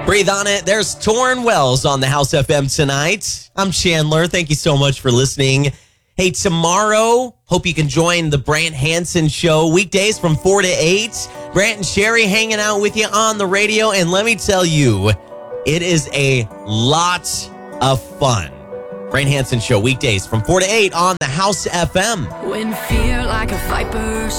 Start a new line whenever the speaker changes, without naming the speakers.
Breathe on it. There's Torn Wells on the House FM tonight. I'm Chandler. Thank you so much for listening. Hey, tomorrow, hope you can join the Brant Hansen Show weekdays from 4 to 8. Brant and Sherry hanging out with you on the radio. And let me tell you, it is a lot of fun. Brant Hansen Show weekdays from 4 to 8 on the House FM.
When fear like a viper